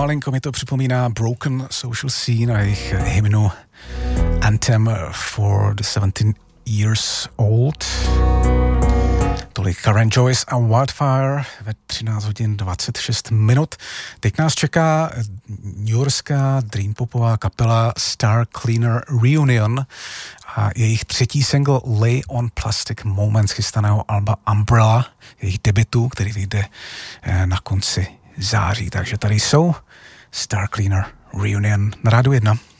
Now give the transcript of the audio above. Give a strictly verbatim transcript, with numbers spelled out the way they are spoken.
malinko mi to připomíná Broken Social Scene a jejich hymnu Anthem for the seventeen years old. Tolik Karen Joyce a Wildfire ve třináct hodin dvacet šest minut. Teď nás čeká newyorská dreampopová kapela Star Cleaner Reunion a jejich třetí single Lay on Plastic Moments chystaného alba Umbrella, jejich debutu, který vyjde na konci září. Takže tady jsou Star Cleaner Reunion na Rádiu jedna.